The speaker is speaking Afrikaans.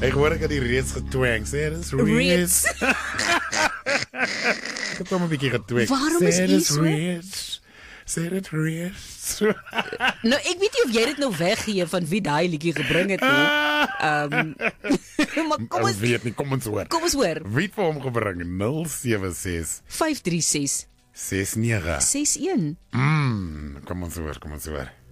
Ek hoor ek het die reeds getwang. Sê dis Reeds. Ek het hom 'n bietjie getwang. Waarom is u so? Sê dit reeds. Nou, ek weet nie of jy dit nou weggee van wie daai liedjie gebring het nie. Maar kom ons weet nie, kom ons hoor. Wie het vir hom gebring? 076 536 69 61. Kom ons hoor.